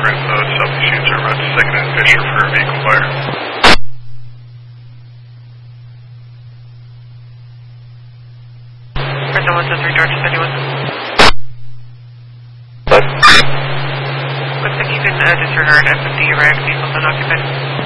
Brent, Southeast User, about 2nd and Fisher for a vehicle fire. Brent 123, George 71. What? Looks like you can disregard F50 arrived, vehicles unoccupied.